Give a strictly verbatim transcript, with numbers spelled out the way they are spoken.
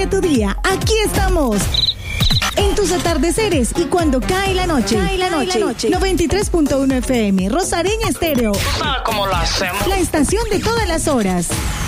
inicia tu día, aquí estamos. En tus atardeceres y cuando cae la noche. Cae la noche. La noche. noventa y tres punto uno F M, Rosareña Estéreo. ¿Tú sabes cómo lo hacemos? La estación de todas las horas.